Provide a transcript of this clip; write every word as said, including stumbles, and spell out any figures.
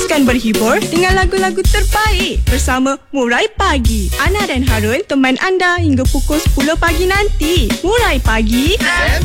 Teruskan berhibur dengan lagu-lagu terbaik bersama Murai Pagi. Ana dan Harun teman anda hingga pukul sepuluh pagi nanti. Murai Pagi